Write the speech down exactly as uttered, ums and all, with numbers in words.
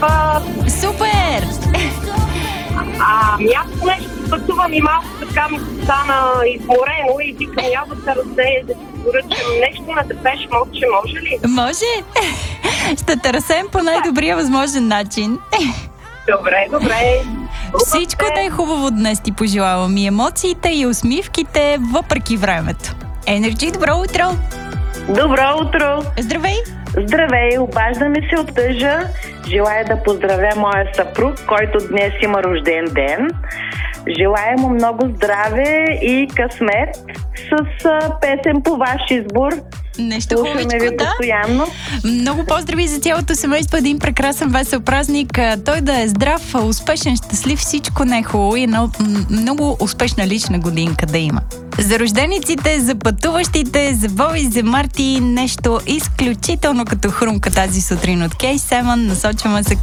път. Супер! А, аз нещо пътувам и малко така ми стана изморено и викам, я да се разсея, да си поръчам нещо на Депеш Мод, че може ли? Може. Ще те разсеем по най-добрия възможен начин. Добре, добре. Всичко да е хубаво днес ти пожелавам. И емоциите, и усмивките, въпреки времето. Енерджи, добро утро! Добро утро! Здравей! Здравей, обаждаме се от Тъжа. Желая да поздравя моя съпруг, който днес има рожден ден. Желая му много здраве и късмет с а, песен по ваш избор. Нещо Слушаме хубавичко, ви да. постоянно. Много поздрави за цялото семейство. Един прекрасен весел празник. Той да е здрав, успешен, щастлив, всичко не е хубаво и една много успешна лична годинка да има. За рождениците, за пътуващите, за Боби, за Марти, нещо изключително като хрумка тази сутрин от Кей Семън. Насочваме се към